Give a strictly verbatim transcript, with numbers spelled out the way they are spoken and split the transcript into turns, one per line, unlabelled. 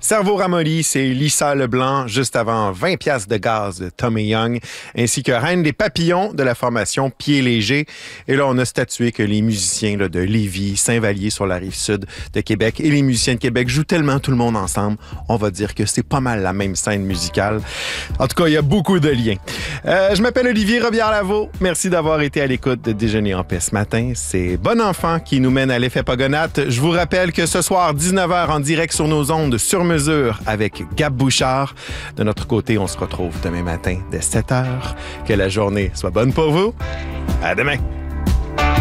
Cerveau ramolli, c'est Lisa Leblanc, juste avant vingt piastres de gaz de Tommy Young, ainsi que Reine des papillons de la formation Pieds légers. Et là, on a statué que les musiciens là, de Lévis, Saint-Vallier sur la rive sud de Québec et les musiciens de Québec jouent tellement tout le monde ensemble, on va dire que c'est pas mal la même scène musicale. En tout cas, il y a beaucoup de liens. Euh, je m'appelle Olivier Robillard-Lavaux. Merci d'avoir été à l'écoute de Déjeuner en paix ce matin. C'est Bon Enfant qui nous mène à l'effet Pogonate. Je vous rappelle que ce soir, dix-neuf heures en direct sur nos ondes sur mesure avec Gab Bouchard. De notre côté, on se retrouve demain matin dès sept heures. Que la journée soit bonne pour vous. À demain.